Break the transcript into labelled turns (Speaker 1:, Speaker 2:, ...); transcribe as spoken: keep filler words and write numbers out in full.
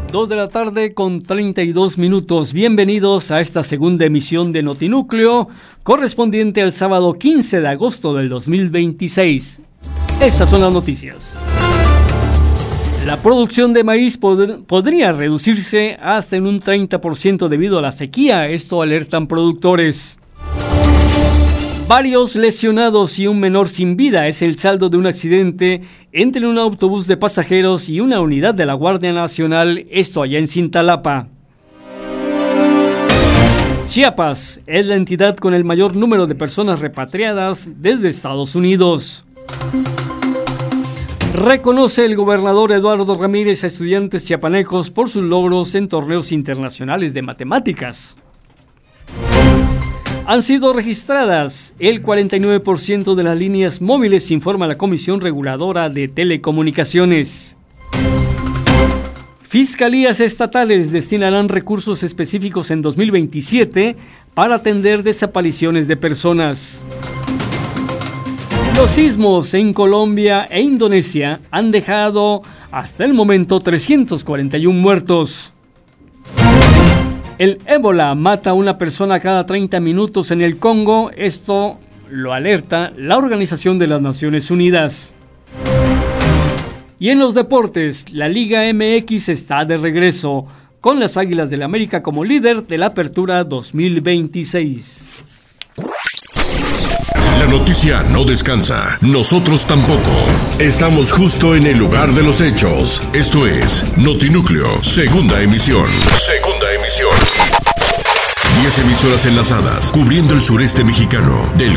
Speaker 1: dos de la tarde con treinta y dos minutos. Bienvenidos a esta segunda emisión de Notinúcleo, correspondiente al sábado quince de agosto del dos mil veintiséis. Estas son las noticias. La producción de maíz pod- podría reducirse hasta en un treinta por ciento debido a la sequía, esto alertan productores. Varios lesionados y un menor sin vida es el saldo de un accidente entre un autobús de pasajeros y una unidad de la Guardia Nacional, esto allá en Cintalapa. Chiapas es la entidad con el mayor número de personas repatriadas desde Estados Unidos. Reconoce el gobernador Eduardo Ramírez a estudiantes chiapanecos por sus logros en torneos internacionales de matemáticas. Han sido registradas el cuarenta y nueve por ciento de las líneas móviles, informa la Comisión Reguladora de Telecomunicaciones. Fiscalías estatales destinarán recursos específicos en dos mil veintisiete para atender desapariciones de personas. Los sismos en Colombia e Indonesia han dejado hasta el momento trescientos cuarenta y uno muertos. El ébola mata a una persona cada treinta minutos en el Congo, esto lo alerta la Organización de las Naciones Unidas. Y en los deportes, la Liga M X está de regreso, con las Águilas del América como líder de la Apertura dos mil veintiséis.
Speaker 2: La noticia no descansa, nosotros tampoco. Estamos justo en el lugar de los hechos. Esto es Notinúcleo, segunda emisión. Segunda emisión. Diez emisoras enlazadas, cubriendo el sureste mexicano, del